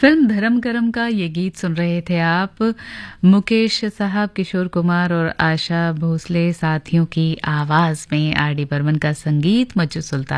Film धर्म करम का ये गीत सुन रहे थे आप। मुकेश साहब, किशोर कुमार और आशा भोसले साथियों की आवाज में आर डी बर्मन का संगीत, मज्जू सुल्तान